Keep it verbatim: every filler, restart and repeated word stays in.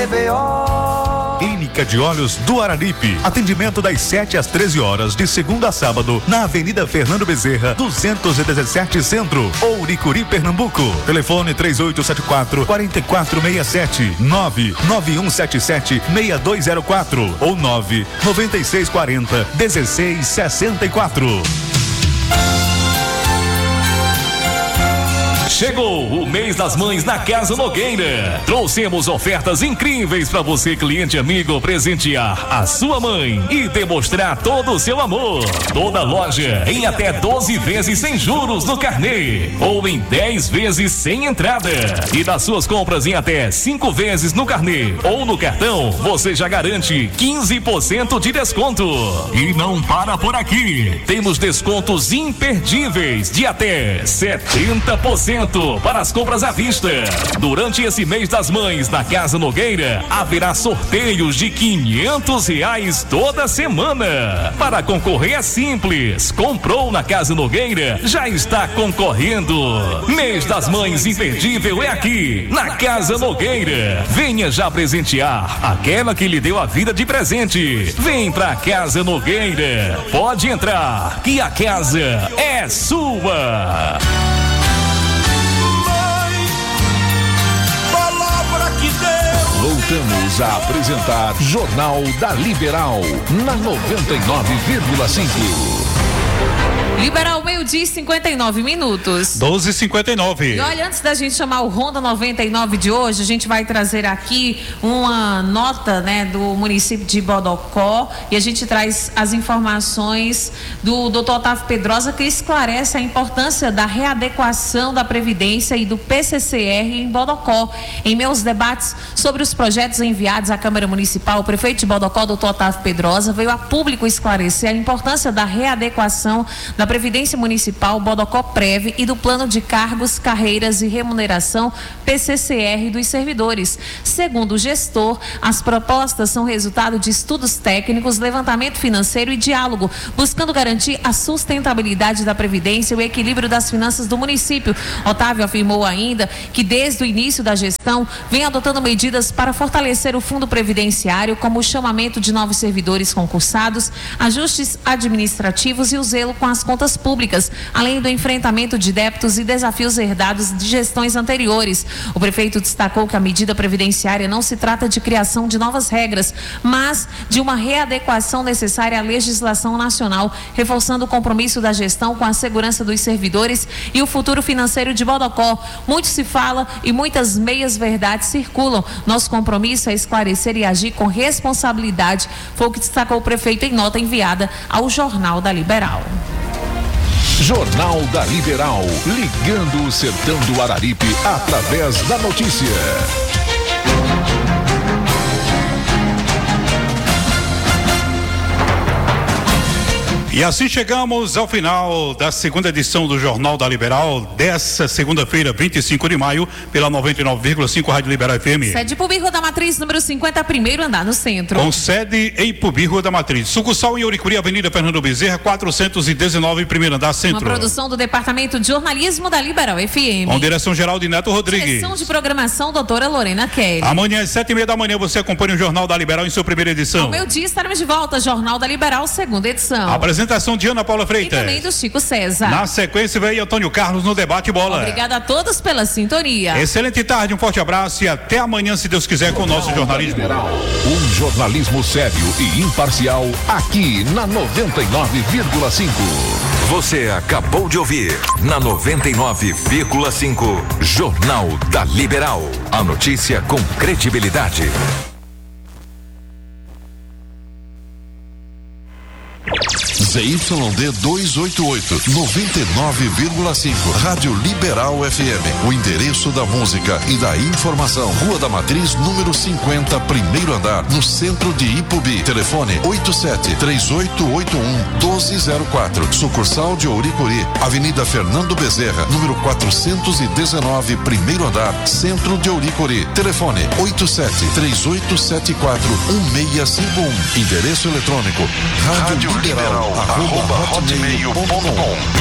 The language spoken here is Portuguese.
Clínica de Olhos do Araripe. Atendimento das sete às treze horas, de segunda a sábado, na Avenida Fernando Bezerra, duzentos e dezessete Centro, Ouricuri, Pernambuco. Telefone três oito sete quatro, quatro quatro seis sete, nove nove um sete sete, seis dois zero quatro ou nove nove seis quatro zero, um seis seis quatro. Chegou o mês das mães na Casa Nogueira. Trouxemos ofertas incríveis para você, cliente amigo, presentear a sua mãe e demonstrar todo o seu amor. Toda loja em até doze vezes sem juros no carnê ou em dez vezes sem entrada. E das suas compras em até cinco vezes no carnê ou no cartão, você já garante quinze por cento de desconto. E não para por aqui. Temos descontos imperdíveis de até setenta por cento para as compras à vista. Durante esse mês das mães na Casa Nogueira, haverá sorteios de quinhentos reais toda semana. Para concorrer é simples. Comprou na Casa Nogueira, já está concorrendo. Mês das mães imperdível é aqui, na Casa Nogueira. Venha já presentear aquela que lhe deu a vida de presente. Vem pra Casa Nogueira. Pode entrar, que a casa é sua. Voltamos a apresentar Jornal da Liberal, na noventa e nove vírgula cinco. Liberal, meio-dia e cinquenta e nove minutos. doze e cinquenta e nove. E olha, antes da gente chamar o Ronda noventa e nove de hoje, a gente vai trazer aqui uma nota, né, do município de Bodocó, e a gente traz as informações do doutor Otávio Pedrosa, que esclarece a importância da readequação da Previdência e do P C C R em Bodocó. Em meus debates sobre os projetos enviados à Câmara Municipal, o prefeito de Bodocó, doutor Otávio Pedrosa, veio a público esclarecer a importância da readequação da Previdência Municipal, Bodocó Prev, e do Plano de Cargos, Carreiras e Remuneração, P C C R, dos servidores. Segundo o gestor, as propostas são resultado de estudos técnicos, levantamento financeiro e diálogo, buscando garantir a sustentabilidade da Previdência e o equilíbrio das finanças do município. Otávio afirmou ainda que desde o início da gestão vem adotando medidas para fortalecer o fundo previdenciário, como o chamamento de novos servidores concursados, ajustes administrativos e o zelo com as contas públicas, além do enfrentamento de débitos e desafios herdados de gestões anteriores. O prefeito destacou que a medida previdenciária não se trata de criação de novas regras, mas de uma readequação necessária à legislação nacional, reforçando o compromisso da gestão com a segurança dos servidores e o futuro financeiro de Bodocó. Muito se fala e muitas meias-verdades circulam. Nosso compromisso é esclarecer e agir com responsabilidade, foi o que destacou o prefeito em nota enviada ao Jornal da Liberal. Jornal da Liberal, ligando o sertão do Araripe através da notícia. E assim chegamos ao final da segunda edição do Jornal da Liberal, dessa segunda-feira, vinte e cinco de maio, pela noventa e nove vírgula cinco Rádio Liberal F M. Sede Ipubi, Rua da Matriz, número cinquenta, primeiro andar, no centro. Com sede em Ipubi, Rua da Matriz. Sucursal em Ouricuri, Avenida Fernando Bezerra, quatrocentos e dezenove, primeiro andar, centro. Uma produção do Departamento de Jornalismo da Liberal F M. Com direção geral de Neto Rodrigues. Direção de programação, doutora Lorena Kelly. Amanhã às sete e meia da manhã você acompanha o Jornal da Liberal em sua primeira edição. Ao meio-dia estaremos de volta, Jornal da Liberal, segunda edição. A apresentação de Ana Paula Freitas. E também do Chico César. Na sequência veio Antônio Carlos no Debate Bola. Obrigada a todos pela sintonia. Excelente tarde, um forte abraço e até amanhã, se Deus quiser, com o nosso jornalismo. Um jornalismo sério e imparcial aqui na noventa e nove vírgula cinco. Você acabou de ouvir na noventa e nove vírgula cinco Jornal da Liberal. A notícia com credibilidade. Z Y D duzentos e oitenta e oito, noventa e nove vírgula cinco, Rádio Liberal F M. O endereço da música e da informação. Rua da Matriz, número cinquenta, primeiro andar, no centro de Ipubi. Telefone oito sete três oito oito um um dois zero quatro. Sucursal de Ouricuri, Avenida Fernando Bezerra, número quatrocentos e dezenove, primeiro andar, centro de Ouricuri. Telefone oito sete três oito sete quatro um seis cinco um. Endereço eletrônico Rádio Liberal, arroba hotmail ponto com.